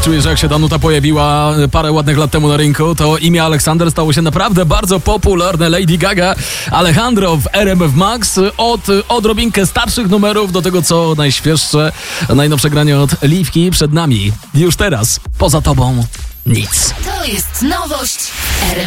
czujesz, że jak się ta nuta pojawiła parę ładnych lat temu na rynku, to imię Aleksander stało się naprawdę bardzo popularne. Lady Gaga, Alejandro w RMF Max, od odrobinkę starszych numerów do tego, co najświeższe, najnowsze granie od Liwki przed nami. Już teraz, poza tobą nic. To jest nowość RMF